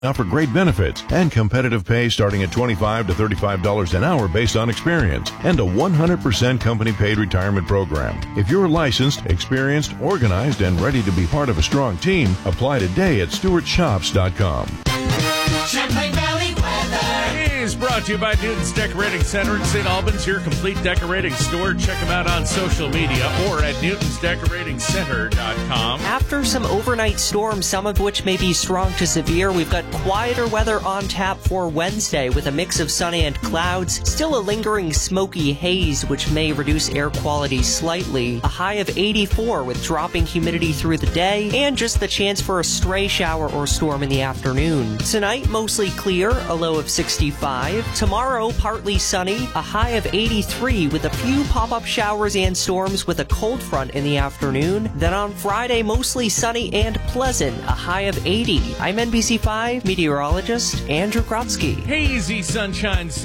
Offer great benefits and competitive pay starting at $25 to $35 an hour based on experience, and a 100% company-paid retirement program. If you're licensed, experienced, organized, and ready to be part of a strong team, apply today at stewartshops.com. Champlain Valley weather is brought to you by Newton's Decorating Center in St. Albans, your complete decorating store. Check them out on social media or at newtonsdecoratingcenter.com. After some overnight storms, some of which may be strong to severe, we've got quieter weather on tap for Wednesday with a mix of sun and clouds. Still a lingering smoky haze, which may reduce air quality slightly. A high of 84 with dropping humidity through the day and just the chance for a stray shower or storm in the afternoon. Tonight, mostly clear, a low of 65. Tomorrow, partly sunny, a high of 83 with a few pop-up showers and storms with a cold front in the afternoon. Then on Friday, mostly sunny and pleasant, a high of 80. I'm NBC5 meteorologist Andrew Grotsky. Hazy sunshine